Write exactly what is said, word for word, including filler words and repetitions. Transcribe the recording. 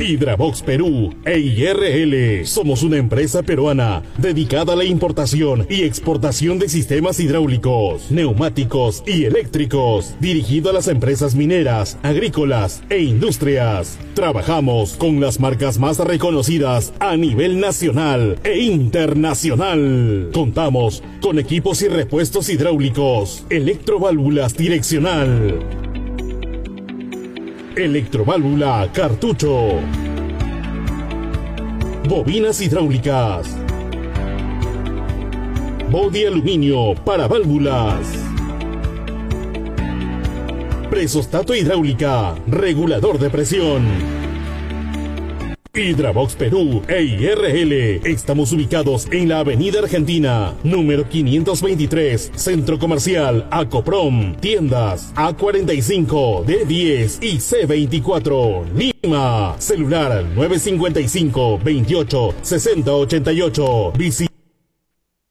Hydravox Perú e I R L. Somos una empresa peruana dedicada a la importación y exportación de sistemas hidráulicos, neumáticos y eléctricos, dirigido a las empresas mineras, agrícolas e industrias. Trabajamos con las marcas más reconocidas a nivel nacional e internacional. Contamos con equipos y repuestos hidráulicos, electroválvulas direccional, electroválvula cartucho, bobinas hidráulicas, body aluminio para válvulas, presostato hidráulica, regulador de presión. Hydravox Perú e I R L. Estamos ubicados en la Avenida Argentina, número quinientos veintitrés, Centro Comercial Acoprom, tiendas A cuarenta y cinco, D diez y C veinticuatro, Lima. Celular nueve cinco cinco, veintiocho, sesenta ochenta y ocho. Visita